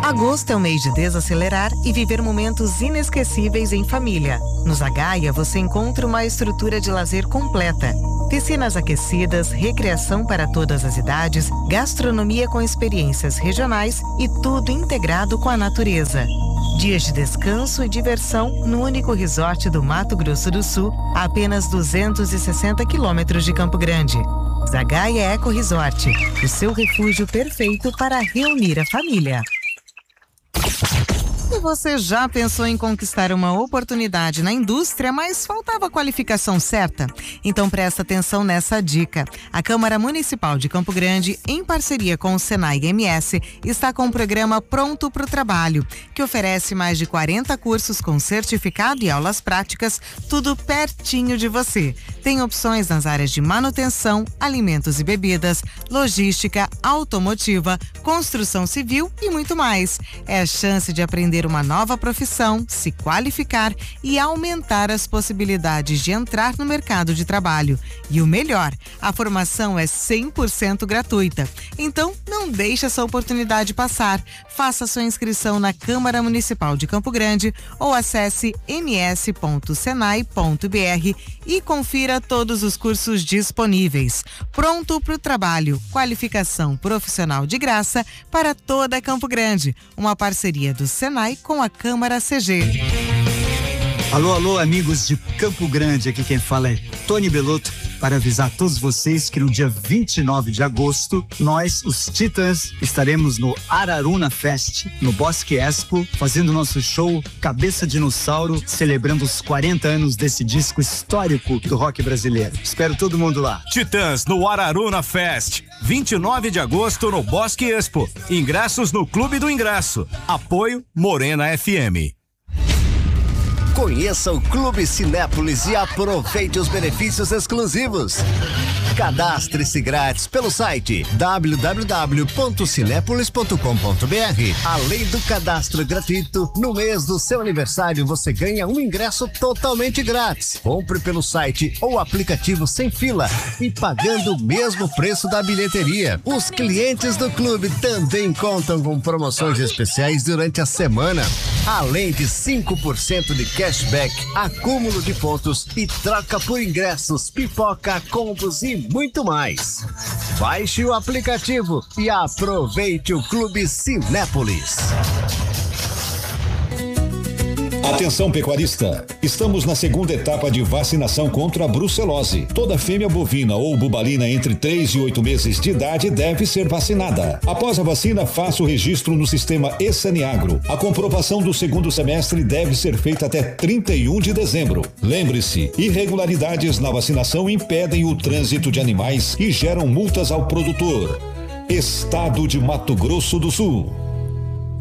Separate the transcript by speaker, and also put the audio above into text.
Speaker 1: Agosto é o mês de desacelerar e viver momentos inesquecíveis em família. No Zagaia você encontra uma estrutura de lazer completa. Piscinas aquecidas, recreação para todas as idades, gastronomia com experiências regionais e tudo integrado com a natureza. Dias de descanso e diversão no único resort do Mato Grosso do Sul, a apenas 260 quilômetros de Campo Grande. Zagaia Eco Resort, o seu refúgio perfeito para reunir a família. E você já pensou em conquistar uma oportunidade na indústria, mas faltava a qualificação certa? Então presta atenção nessa dica. A Câmara Municipal de Campo Grande, em parceria com o Senai MS, está com o programa Pronto para o Trabalho, que oferece mais de 40 cursos com certificado e aulas práticas, tudo pertinho de você. Tem opções nas áreas de manutenção, alimentos e bebidas, logística, automotiva, construção civil e muito mais. É a chance de aprender uma nova profissão, se qualificar e aumentar as possibilidades de entrar no mercado de trabalho. E o melhor, a formação é 100% gratuita. Então, não deixe essa oportunidade passar. Faça sua inscrição na Câmara Municipal de Campo Grande ou acesse ms.senai.br e confira todos os cursos disponíveis. Pronto para o trabalho, qualificação profissional de graça para toda Campo Grande. Uma parceria do Senai com a Câmara CG.
Speaker 2: Alô, amigos de Campo Grande, aqui quem fala é Tony Belotto, para avisar todos vocês que no dia 29 de agosto, nós, os Titãs, estaremos no Araruna Fest, no Bosque Expo, fazendo nosso show Cabeça Dinossauro, celebrando os 40 anos desse disco histórico do rock brasileiro. Espero todo mundo lá.
Speaker 3: Titãs no Araruna Fest, 29 de agosto no Bosque Expo. Ingressos no Clube do Ingresso. Apoio Morena FM.
Speaker 4: Conheça o Clube Cinépolis e aproveite os benefícios exclusivos. Cadastre-se grátis pelo site www.cinepolis.com.br. Além do cadastro gratuito, no mês do seu aniversário você ganha um ingresso totalmente grátis. Compre pelo site ou aplicativo sem fila e pagando o mesmo preço da bilheteria. Os clientes do clube também contam com promoções especiais durante a semana. Além de 5% de cashback, acúmulo de pontos e troca por ingressos, pipoca, combos e muito mais. Baixe o aplicativo e aproveite o Clube Cinépolis.
Speaker 5: Atenção pecuarista, estamos na segunda etapa de vacinação contra a brucelose. Toda fêmea bovina ou bubalina entre 3 e 8 meses de idade deve ser vacinada. Após a vacina, faça o registro no sistema eSaniagro. A comprovação do segundo semestre deve ser feita até 31 de dezembro. Lembre-se, irregularidades na vacinação impedem o trânsito de animais e geram multas ao produtor. Estado de Mato Grosso do Sul.